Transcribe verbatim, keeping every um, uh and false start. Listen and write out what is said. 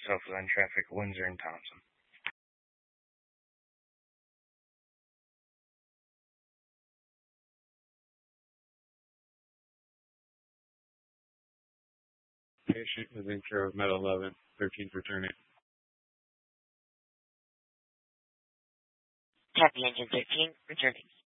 Southbound traffic, Windsor and Thompson. Patient is in care of Med eleven, thirteenth returning. Copy engine thirteen, returning.